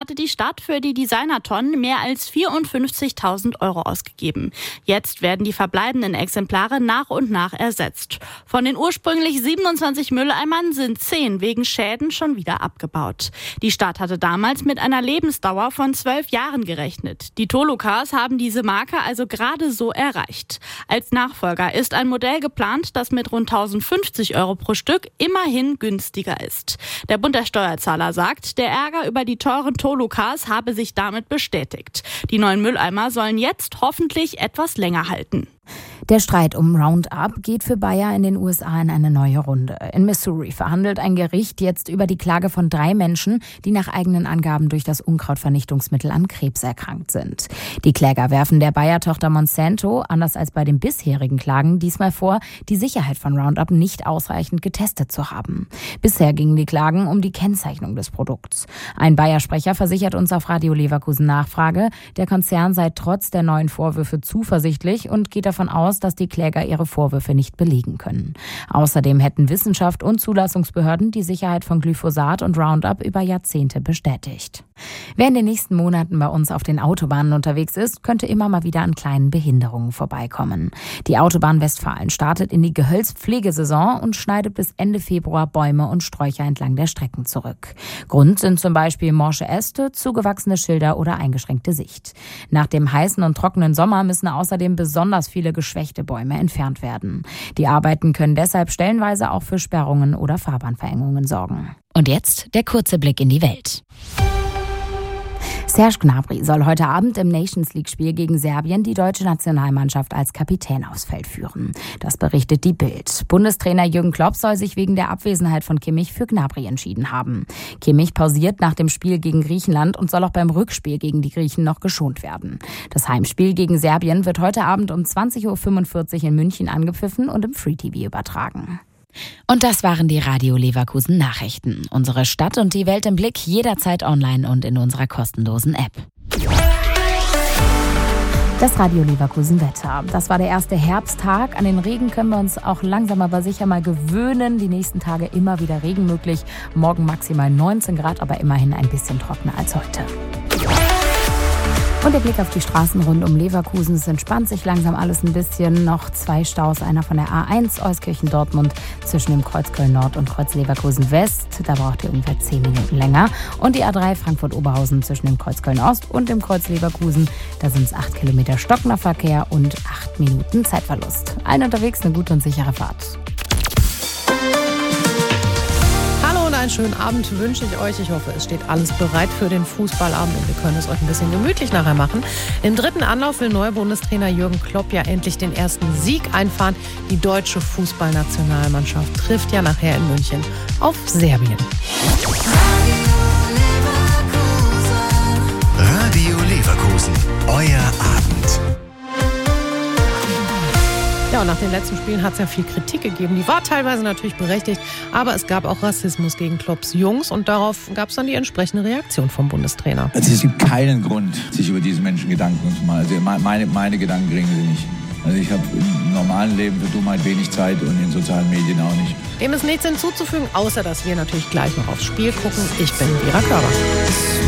hatte die Stadt für die Designertonnen mehr als 54.000 € ausgegeben. Jetzt werden die verbleibenden Exemplare nach und nach ersetzt. Von den ursprünglich 27 Mülleimern sind 10 wegen Schäden schon wieder abgebaut. Die Stadt hatte damals mit einer Lebensdauer von 12 Jahren gerechnet. Die Tolo-Cars haben diese Marke also gerade so erreicht. Als Nachfolger ist ein Modell geplant, das mit rund 1.050 € pro Stück immerhin günstiger ist. Der Bund der Steuerzahler sagt, der Ärger über die teuren Tolo-Cars habe sich damit bestätigt. Die neuen Mülleimer sollen jetzt hoffentlich etwas länger halten. Der Streit um Roundup geht für Bayer in den USA in eine neue Runde. In Missouri verhandelt ein Gericht jetzt über die Klage von 3 Menschen, die nach eigenen Angaben durch das Unkrautvernichtungsmittel an Krebs erkrankt sind. Die Kläger werfen der Bayer-Tochter Monsanto, anders als bei den bisherigen Klagen, diesmal vor, die Sicherheit von Roundup nicht ausreichend getestet zu haben. Bisher gingen die Klagen um die Kennzeichnung des Produkts. Ein Bayer-Sprecher versichert uns auf Radio Leverkusen Nachfrage, der Konzern sei trotz der neuen Vorwürfe zuversichtlich und geht davon aus, dass die Kläger ihre Vorwürfe nicht belegen können. Außerdem hätten Wissenschaft und Zulassungsbehörden die Sicherheit von Glyphosat und Roundup über Jahrzehnte bestätigt. Wer in den nächsten Monaten bei uns auf den Autobahnen unterwegs ist, könnte immer mal wieder an kleinen Behinderungen vorbeikommen. Die Autobahn Westfalen startet in die Gehölzpflegesaison und schneidet bis Ende Februar Bäume und Sträucher entlang der Strecken zurück. Grund sind zum Beispiel morsche Äste, zugewachsene Schilder oder eingeschränkte Sicht. Nach dem heißen und trockenen Sommer müssen außerdem besonders viele geschwächte Bäume entfernt werden. Die Arbeiten können deshalb stellenweise auch für Sperrungen oder Fahrbahnverengungen sorgen. Und jetzt der kurze Blick in die Welt. Serge Gnabry soll heute Abend im Nations-League-Spiel gegen Serbien die deutsche Nationalmannschaft als Kapitän aufs Feld führen. Das berichtet die Bild. Bundestrainer Jürgen Klopp soll sich wegen der Abwesenheit von Kimmich für Gnabry entschieden haben. Kimmich pausiert nach dem Spiel gegen Griechenland und soll auch beim Rückspiel gegen die Griechen noch geschont werden. Das Heimspiel gegen Serbien wird heute Abend um 20.45 Uhr in München angepfiffen und im Free TV übertragen. Und das waren die Radio Leverkusen Nachrichten. Unsere Stadt und die Welt im Blick jederzeit online und in unserer kostenlosen App. Das Radio Leverkusen Wetter. Das war der erste Herbsttag. An den Regen können wir uns auch langsam aber sicher mal gewöhnen. Die nächsten Tage immer wieder Regen möglich. Morgen maximal 19 Grad, aber immerhin ein bisschen trockener als heute. Und der Blick auf die Straßen rund um Leverkusen. Es entspannt sich langsam alles ein bisschen. Noch 2 Staus, einer von der A1 Euskirchen-Dortmund zwischen dem Kreuz Köln-Nord und Kreuz Leverkusen-West. Da braucht ihr ungefähr 10 Minuten länger. Und die A3 Frankfurt-Oberhausen zwischen dem Kreuz Köln-Ost und dem Kreuz Leverkusen. Da sind es 8 Kilometer stockender Verkehr und 8 Minuten Zeitverlust. Allen unterwegs eine gute und sichere Fahrt. Einen schönen Abend wünsche ich euch. Ich hoffe, es steht alles bereit für den Fußballabend und wir können es euch ein bisschen gemütlich nachher machen. Im 3. Anlauf will neuer Bundestrainer Jürgen Klopp ja endlich den ersten Sieg einfahren. Die deutsche Fußballnationalmannschaft trifft ja nachher in München auf Serbien. Radio Leverkusen, euer Abend. Ja, und nach den letzten Spielen hat es ja viel Kritik gegeben. Die war teilweise natürlich berechtigt, aber es gab auch Rassismus gegen Klopps Jungs und darauf gab es dann die entsprechende Reaktion vom Bundestrainer. Also es gibt keinen Grund, sich über diese Menschen Gedanken zu machen. Also meine Gedanken kriegen sie nicht. Also ich habe im normalen Leben für Dummheit wenig Zeit und in sozialen Medien auch nicht. Dem ist nichts hinzuzufügen, außer dass wir natürlich gleich noch aufs Spiel gucken. Ich bin Vera Körber.